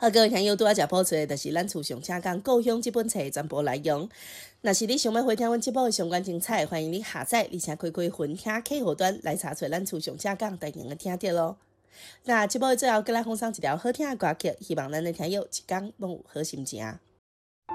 好，各位听友拄仔食补出的，就是咱厝上请讲故乡这本册的全部内容。若是你想要回听阮节目的相关精彩，欢迎你下载，而且开分听客户端来查找咱厝上请讲，就能听到咯。那节目的最后，再来奉上一条好听的歌曲，希望咱的听友一天拢有好心情。